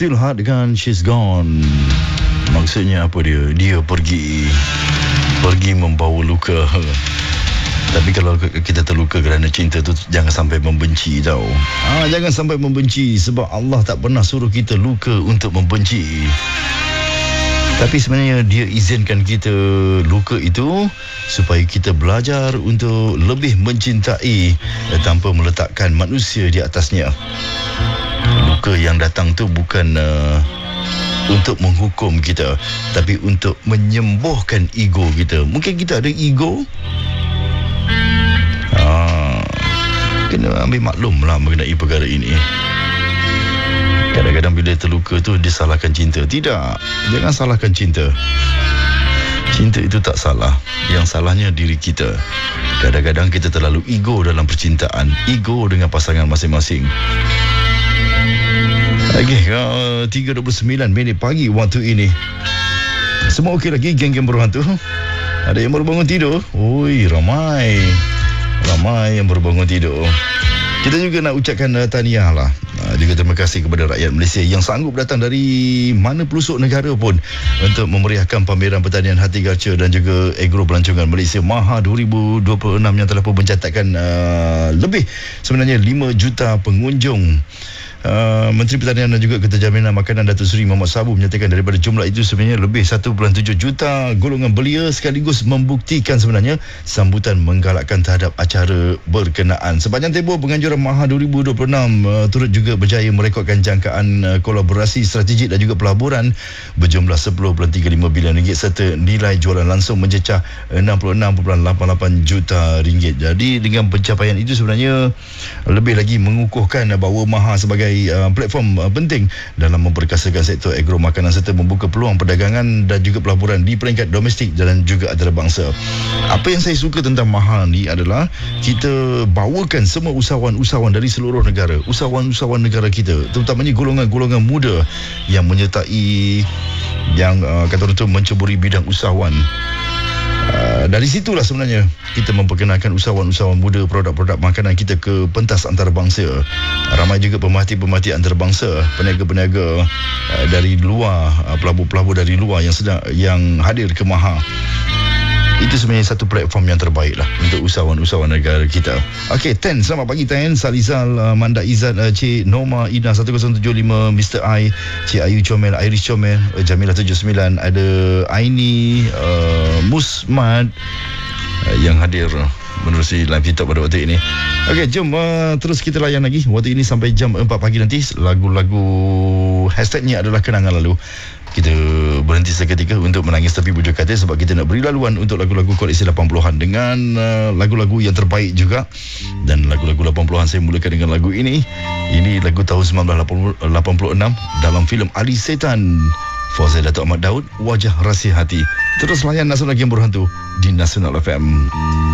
Still Hard dengan She's Gone. Maksudnya apa dia? Dia pergi membawa luka. Tapi kalau kita terluka kerana cinta tu, jangan sampai membenci tau. Jangan sampai membenci, sebab Allah tak pernah suruh kita luka untuk membenci. Tapi sebenarnya dia izinkan kita luka itu supaya kita belajar untuk lebih mencintai tanpa meletakkan manusia di atasnya. Luka yang datang tu bukan untuk menghukum kita, tapi untuk menyembuhkan ego kita. Mungkin kita ada ego, kena ambil maklum lah mengenai perkara ini. Kadang-kadang bila terluka tu disalahkan cinta. Tidak, jangan salahkan cinta. Cinta itu tak salah. Yang salahnya diri kita. Kadang-kadang kita terlalu ego dalam percintaan, ego dengan pasangan masing-masing. Okey, 3:29 pagi waktu ini. Semua okey lagi, geng-geng berhantu? Ada yang baru bangun tidur? Oi, ramai yang baru bangun tidur. Kita juga nak ucapkan tahniah lah, juga terima kasih kepada rakyat Malaysia yang sanggup datang dari mana pelosok negara pun untuk memeriahkan pameran pertanian horticulture dan juga agro pelancongan Malaysia Maha 2026 yang telah pun mencatatkan lebih sebenarnya 5 juta pengunjung. Menteri Pertanian dan juga Keterjaminan Makanan Datuk Seri Mohamad Sabu menyatakan daripada jumlah itu sebenarnya lebih 1.7 juta golongan belia, sekaligus membuktikan sebenarnya sambutan menggalakkan terhadap acara berkenaan. Sepanjang tempoh penganjuran Maha 2026 turut juga berjaya merekodkan jangkaan kolaborasi strategik dan juga pelaburan berjumlah 10.35 bilion ringgit serta nilai jualan langsung mencecah 66.88 juta ringgit. Jadi dengan pencapaian itu sebenarnya lebih lagi mengukuhkan bahawa Maha sebagai platform penting dalam memperkasakan sektor agro makanan serta membuka peluang perdagangan dan juga pelaburan di peringkat domestik dan juga antarabangsa. Apa yang saya suka tentang Maha ni adalah kita bawakan semua usahawan-usahawan dari seluruh negara, usahawan-usahawan negara kita, terutamanya golongan-golongan muda yang menyertai, yang kata orang tu menceburi bidang usahawan. Dari situlah sebenarnya kita memperkenalkan usahawan-usahawan muda produk-produk makanan kita ke pentas antarabangsa. Ramai juga pemerhati-pemerhati antarabangsa, peniaga-peniaga dari luar, pelabur-pelabur dari luar yang hadir ke Maha. Itu sebenarnya satu platform yang terbaik lah untuk usahawan-usahawan negara kita. Okey, Ten, selamat pagi Ten. Salizal, Manda Izzat, Cik Norma Ina 1075, Mr. I, Cik Ayu Comel, Iris Comel, Jamilah 79, ada Aini, Musmad yang hadir menerusi live TikTok pada waktu ini. Okey, jom terus kita layan lagi waktu ini sampai jam 4 pagi nanti. Lagu-lagu hashtagnya adalah kenangan lalu. Kita berhenti seketika untuk menangis tepi bujur katil sebab kita nak beri laluan untuk lagu-lagu koleksi 80-an dengan lagu-lagu yang terbaik juga. Dan lagu-lagu 80-an saya mulakan dengan lagu ini. Ini lagu tahun 1986 dalam filem Ali Setan. Fauzi Datuk Ahmad Daud, Wajah Rahsia Hati. Terus layan Nasional Game Berhantu di Nasional FM.